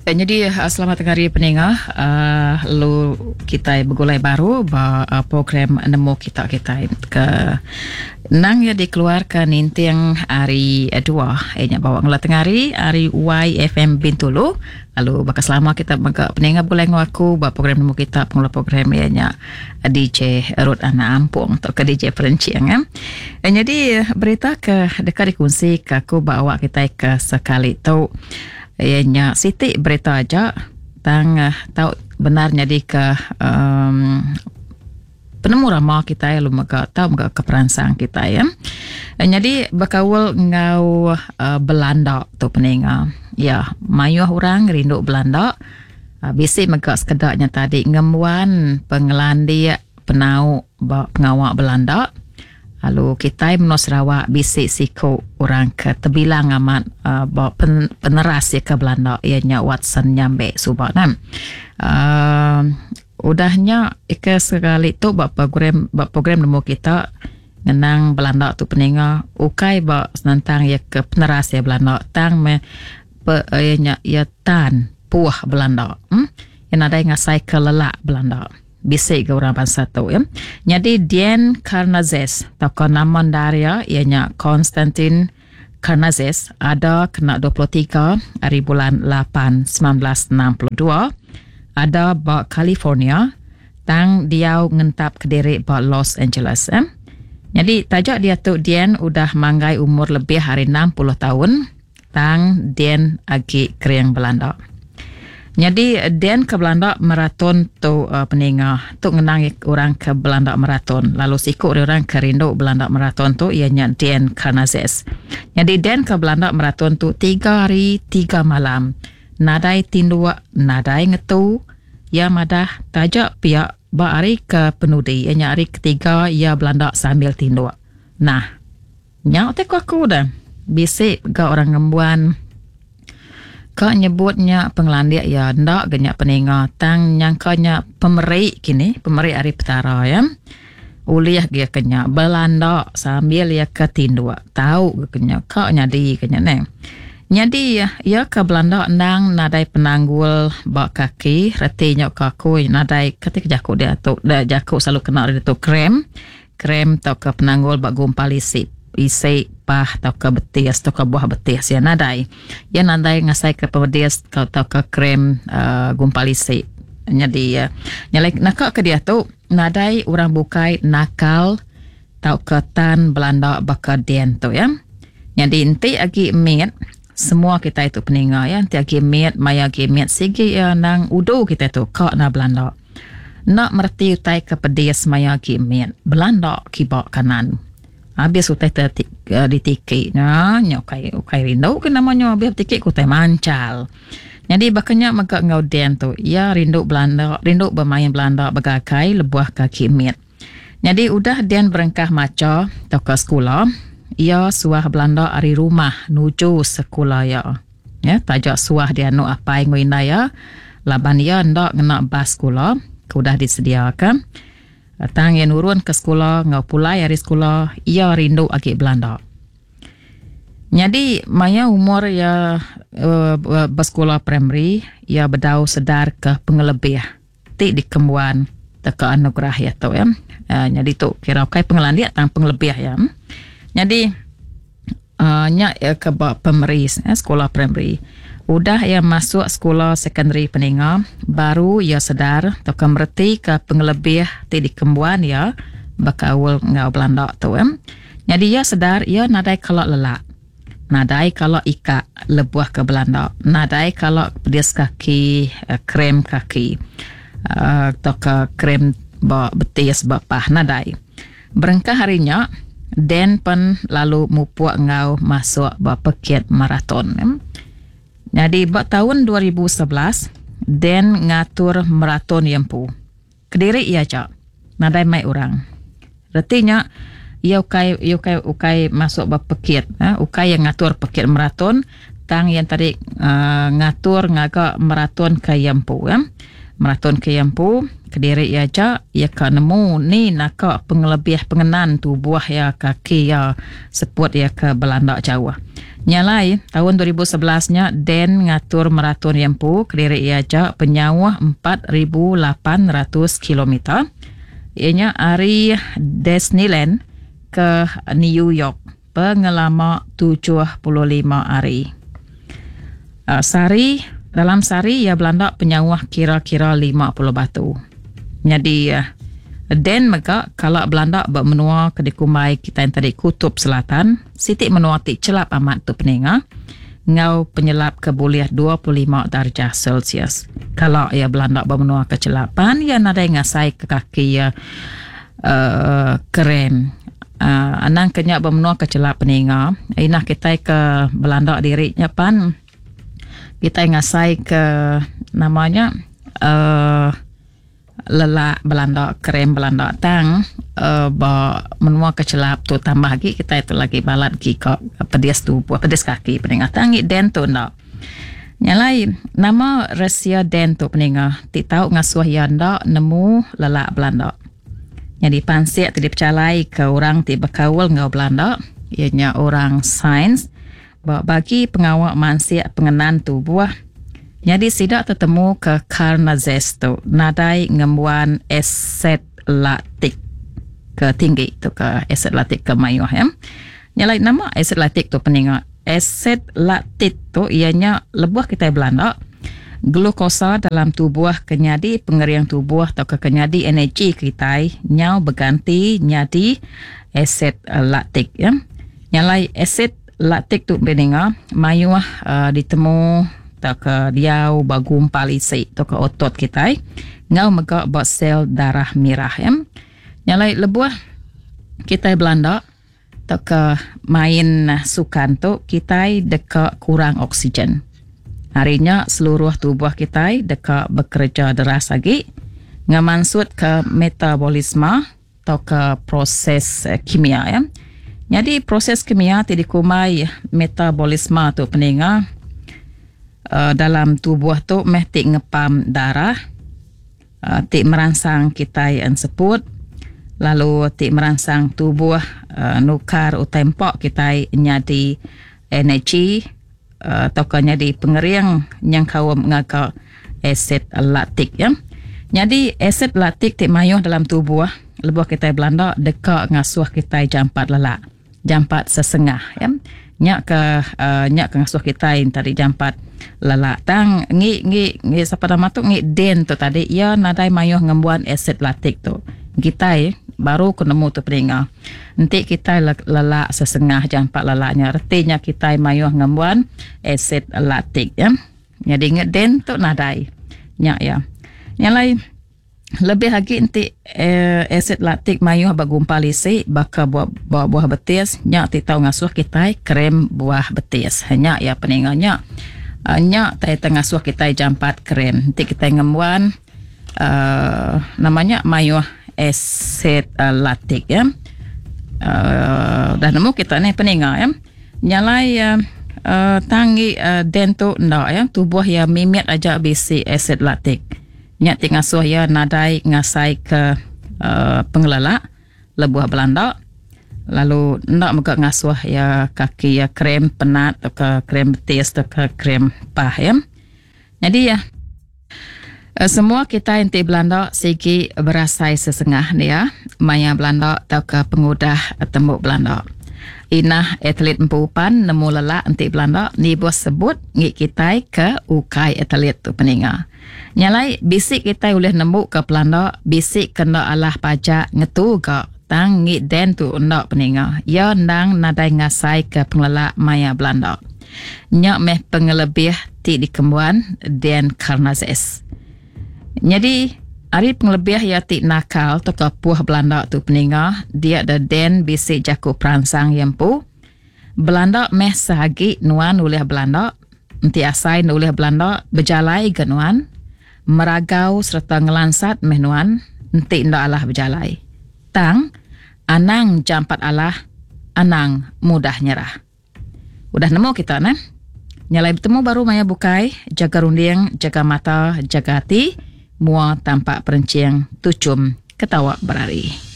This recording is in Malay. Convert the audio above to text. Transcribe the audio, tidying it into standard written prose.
Jadi selamat hari pendengar. Lalu kita bergulai baru program nemu kita ke nang ya dikeluarkan intiang hari 2 bawa ngelat hari YFM Bintulu. Lalu bakal selama kita baga pendengar boleh ngaku program nemu kita pengelola program nya DJ Rod Ana Ampung atau ke DJ Perenciang ya. Jadi berita ke dekat dikunci ke aku bawa kita ke sekali tu ianya Siti berita aja tang tahu benarnya di ke penemu ramah kita ya lu maka tahu maka keperansang kita ya. Jadi bakawal ngau Belanda tu peninga ya mayuh orang rindu Belanda bisi maka sekedaknya tadi ngemuan pengelandi penau pengawak Belanda. Lalu kita menos Sarawak bisik siku orang ke terbilang amat peneras ya ke Belanda ianya Watson nyambe subak kan. Udahnya ika sekali tu program nemu kita ngenang Belanda tu peninga ukai senantang ya ke peneras ya Belanda tang ianya ya tan puah Belanda. Yang ada ngasai ke lelak Belanda. Bisik ke orang bangsa tu ya. Jadi Dien Karnazes tokoh nama Daria ianya Konstantin Karnazes ada kena 23 hari bulan 8 1962 ada ba California tang dia ngentap kediri ba Los Angeles ya. Jadi tajak dia tu Dien udah manggai umur lebih hari 60 tahun tang Dien agi kering Belanda. Jadi Dien ke Belanda maraton tu peninga tu ngenang orang ke Belanda maraton lalu siku orang ke rindu Belanda maraton tu ianya Dien Karnazes. Jadi Dien ke Belanda maraton tu 3 hari 3 malam nadai tindua nadai ngetu ya madah tajak pihak ba hari ke penudi ianya hari ketiga ya Belanda sambil tindua. Nah nyau tek aku dah bisik ke orang ngembuan kau nyebutnya penglandia ya ndak genyak peninga tang nyangkanya pemeri kini pemeri hari petara ya uliah dia kenya Belanda sambil ya ketindua tahu kenya kau nyadi kenya neng nyadi ya ke Belanda nang nadai penanggul bak kaki retinya kaku nadai ketika jaku dia tu dah jaku selalu kena itu krem tau ke penanggul bak gumpal isi pah tau ke betis tau ke buah betis ya nadai ngasai ke betis tau ke krem gumpal isi jadi ya nyalai nakak ke dia tu nadai orang bukai nakal tau ke tan Belanda baka Dien tu ya jadi inti agi miet semua kita itu peninga ya inti agi miet maya agi miet sigi ya nang udu kita tu kak na Belanda nak merti utai ke pedis maya agi miet Belanda kibak kanan habis utai ditiki ukai rindu ke namanya biar tiki kutai mancal jadi bakanya maka ngau Dien tu ya rindu Belanda rindu bermain Belanda bagakai lebuah kaki miet jadi udah Dien berengkah maca tau ke sekolah ia suah Belanda ari rumah nuju sekolah ya tajak suah dia nu apa yang ngina ya laban ya ndak ngena bas sekolah udah disediakan tang yang urun ke sekolah ngau pulai hari sekolah ia rindu agi Belanda. Jadi maya umur ya bersekolah primary ia bedau sedar ke pengelebih ti di kembuan teka anugerah ya tu ya. Jadi tu kira kai pengelandia tang pengelebih ya. Jadi nya ya ke primary sekolah primary udah ya masuk sekolah secondary peninga baru ya sedar atau kemerti ke pengelebih di kembuan ya bakawul ngau Belanda tu jadi ya sedar ya nadai kalau lelak nadai kalau ika lebuah ke Belanda nadai kalau pedis kaki krem kaki atau ke krem betis bapah nadai berengkah harinya Den pen lalu mupuak ngau masuk pekit maraton jadi tahun 2011 Den ngatur maraton yempu Kediri ia cak nadai mai orang artinya ia ukai masuk pekit ukai yang ngatur pekit maraton tang yang tadi ngatur ngaga maraton ke yempu maraton ke yempu Kediri ia cak ia ka nemu ni naka pengelebih pengenan tu buah ya kaki ya seput ya ke Belanda Jawa Nyalai tahun 2011-nya Den ngatur maraton yempu kelirik iaja penyawah 4,800 km. Ianya hari Disneyland ke New York pengelama 75 hari. Dalam sehari ia Belanda penyawah kira-kira 50 batu. Jadi Den mega kalau Belanda bermenua ke dikumai kita yang tadi kutub selatan, sitik menua tik celap amat tu peninga, ngau penyelap ke boleh 25 darjah Celsius. Kalau ia Belanda bermenua ke celapan, ia nadai ngasai ke kaki krem. Anang kenyak bermenua ke celap peninga, inah kita ke Belanda dirinya pan, kita ngasai ke namanya lelak Belanda, krem Belanda tang menua ke celap tu tambah lagi kita itu lagi balat ki ke pedes tubuh, pedes kaki peninga tangi Den tu ndak. Nyalai nama Rusia Den tu peninga ti tahu ngasuh yanda nemu lelak Belanda. Jadi pansik ti dipercayai ke orang ti berkawal ngau Belanda, ianya orang sains bagi pengawal mansik pengenan tubuh. Jadi sidak tertemu ke Karnazes tu nadai ngembuan aset laktik ke tinggi tu ke aset laktik ke mayuh ya. Nyalai nama aset laktik tu peninga. Aset laktik tu ianya lebuh kita Belanda glukosa dalam tubuh kenyadi pengeriang tubuh atau kenyadi energi kita nyau berganti nyadi aset laktik ya. Nyalai aset laktik tu peninga mayuh ditemu tak ke diau bagumpal isi tak ke otot kita ngau mega buat sel darah merah ya. Nyalai lebuah kita Belanda tak ke main sukan tu kita dekat kurang oksigen. Harinya seluruh tubuh kita dekat bekerja deras lagi ngamansut ke metabolisme atau ke proses kimia ya. Jadi proses kimia ti dikumai metabolisme tu peninga dalam tubuh tu meh tik ngepam darah, tik merangsang kita yang sebut, lalu tik merangsang tubuh nukar utempok kita nyadi energi atau nyadi pengering yang kawam ngaka aset laktik ya. Jadi aset laktik tik mayuh dalam tubuh lebuh kita Belanda dekat ngasuh kita jampat lelak, jampat sesengah ya. Nyak ke ngasuh kita yang tadi jampat lelak tang ngi siapa nama tu ngi Den tu tadi ia nadai mayuh ngembuan aset laktik tu kita baru kenemu tu peringa nanti kita lelak sesengah jampat lelaknya artinya kita mayuh ngembuan aset laktik ya. Jadi ngi Den tu nadai nyak ya. Nyalai lebih lagi nanti aset laktik mayuh bagumpal isi baka buah betis nyak ti tahu ngasuh kita krem buah betis hanya ya peninganya nyak tai tengah suah kita jampat krem nanti kita ngembuan namanya mayuh aset laktik ya. Dah nemu kita ni peninga ya. Nyalai tangi Den tu ndak ya tubuh ya mimit aja bisi aset laktik. Nyak tinggal suah ya nadai ngasai ke pengelala lebuah Belanda lalu ndak muka ngasuh ya kaki ya krem penat atau ke krem betis atau ke krem pah ya. Jadi ya semua kita inti Belanda segi berasai sesengah ni ya maya Belanda atau ke pengudah tembuk Belanda. Inah atlet empupan nemu lelak inti Belanda ni bos sebut ngik kita ke ukai atlet tu peninga. Nyalai bisik kita boleh nemu ke Belanda bisik kena alah pajak ngetu ke tang ngik Den tu ndak peninga. Ya nang nadai ngasai ke pengelak maya Belanda. Nyak meh pengelebih ti dikembuan Den Karnazes. Jadi ari pengelebih ya ti nakal tu ke puah Belanda tu peninga dia ada Den bisik jaku perangsang yempu. Belanda meh sahagi nuan oleh Belanda nanti asai oleh Belanda berjalai ke nuan meragau serta ngelansat meh nuan nanti ndak alah berjalai. Tang anang jampat alah anang mudah nyerah. Udah nemu kita nah. Nyalai bertemu baru maya bukai jaga runding, jaga mata, jaga hati, mua tampak perenciang tucum ketawa berari.